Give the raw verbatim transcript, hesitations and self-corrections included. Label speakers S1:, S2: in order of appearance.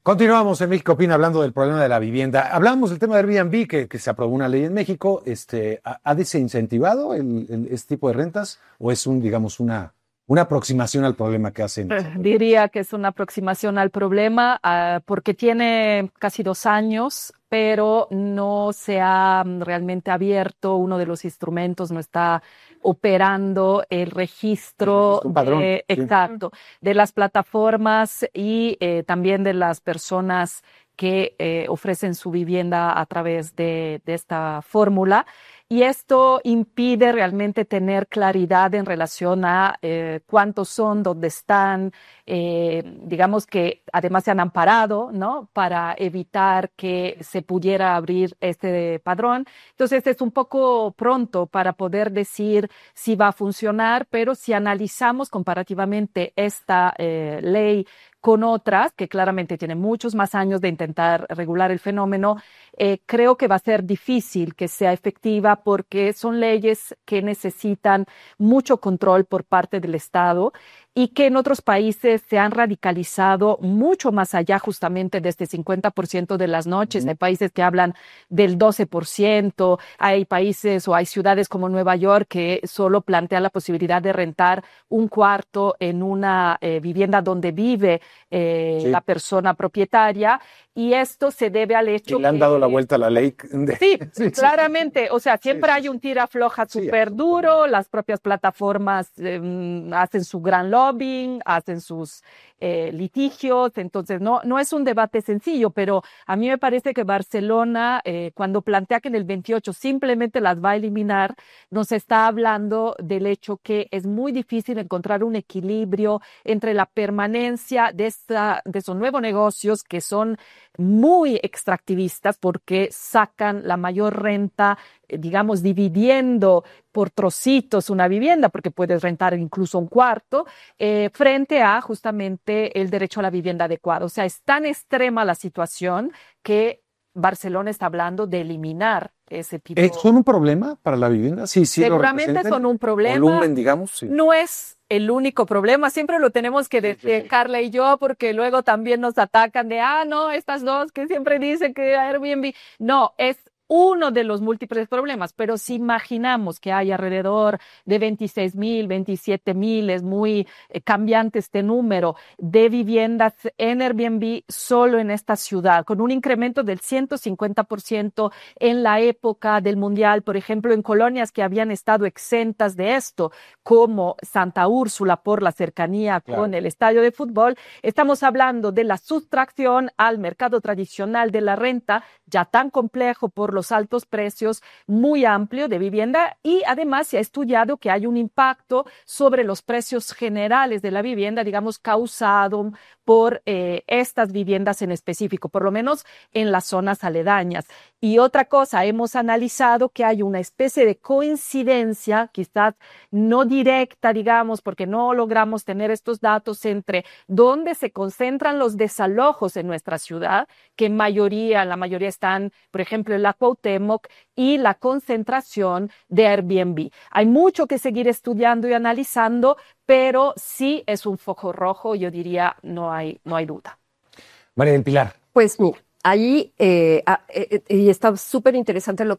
S1: Continuamos en México Opina hablando del problema de la vivienda. Hablamos del tema de Airbnb, que, que se aprobó una ley en México. Este, ¿Ha, ha desincentivado el, el, este tipo de rentas o es un, digamos, una, una aproximación al problema que hacen?
S2: Eh, diría que es una aproximación al problema uh, porque tiene casi dos años, pero no se ha realmente abierto uno de los instrumentos, no está operando el registro,
S1: un padrón,
S2: de,
S1: sí.
S2: exacto, de las plataformas y eh, también de las personas que eh, ofrecen su vivienda a través de, de esta fórmula. Y esto impide realmente tener claridad en relación a eh, cuántos son, dónde están, eh, digamos que además se han amparado, ¿no? Para evitar que se pudiera abrir este padrón. Entonces es un poco pronto para poder decir si va a funcionar, pero si analizamos comparativamente esta eh, ley con otras, que claramente tienen muchos más años de intentar regular el fenómeno, eh, creo que va a ser difícil que sea efectiva porque son leyes que necesitan mucho control por parte del Estado y que en otros países se han radicalizado mucho más allá justamente de este cincuenta por ciento de las noches. Hay países que hablan del doce por ciento, hay países o hay ciudades como Nueva York que solo plantean la posibilidad de rentar un cuarto en una eh, vivienda donde vive eh, sí. la persona propietaria, y esto se debe al hecho
S1: que le han
S2: que,
S1: dado la vuelta a la ley. De...
S2: Sí, sí, claramente, o sea, siempre sí, sí, hay un tira-floja súper sí, duro, las propias plataformas eh, hacen su gran lobbying, hacen sus eh, litigios, entonces no, no es un debate sencillo, pero a mí me parece que Barcelona, eh, cuando plantea que en el veintiocho simplemente las va a eliminar, nos está hablando del hecho que es muy difícil encontrar un equilibrio entre la permanencia de, esta, de esos nuevos negocios que son muy extractivistas porque sacan la mayor renta, eh, digamos, dividiendo por trocitos una vivienda, porque puedes rentar incluso un cuarto, eh, frente a justamente el derecho a la vivienda adecuada. O sea, es tan extrema la situación que Barcelona está hablando de eliminar ese tipo.
S1: Eh, ¿Son un problema para la vivienda? Sí, sí.
S2: Seguramente son un problema.
S1: Volumen, digamos. Sí.
S2: No es el único problema. Siempre lo tenemos que decir, Carla y yo, porque luego también nos atacan de, ah, no, estas dos que siempre dicen que Airbnb. No, es uno de los múltiples problemas, pero si imaginamos que hay alrededor de veintiséis mil, veintisiete mil, es muy eh, cambiante este número de viviendas en Airbnb solo en esta ciudad, con un incremento del ciento cincuenta por ciento en la época del Mundial, por ejemplo, en colonias que habían estado exentas de esto, como Santa Úrsula por la cercanía claro. con el estadio de fútbol, estamos hablando de la sustracción al mercado tradicional de la renta, ya tan complejo por los altos precios, muy amplio de vivienda, y además se ha estudiado que hay un impacto sobre los precios generales de la vivienda, digamos, causado por eh, estas viviendas en específico, por lo menos en las zonas aledañas. Y otra cosa, hemos analizado que hay una especie de coincidencia, quizás no directa, digamos, porque no logramos tener estos datos entre dónde se concentran los desalojos en nuestra ciudad, que en mayoría, la mayoría están, por ejemplo, en la Cuauhtémoc, y la concentración de Airbnb. Hay mucho que seguir estudiando y analizando, pero sí es un foco rojo, yo diría, no hay, no hay duda.
S1: María del Pilar.
S3: Pues mira, ahí, eh, eh, eh, y está súper interesante lo